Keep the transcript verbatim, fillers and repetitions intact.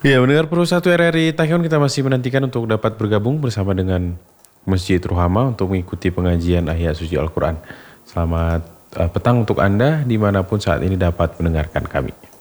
Ya, mendengar Pro satu R R I Taiwan, kita masih menantikan untuk dapat bergabung bersama dengan Masjid Ruhama untuk mengikuti pengajian ayat suci Al-Quran. Selamat uh, petang untuk Anda dimanapun saat ini dapat mendengarkan kami.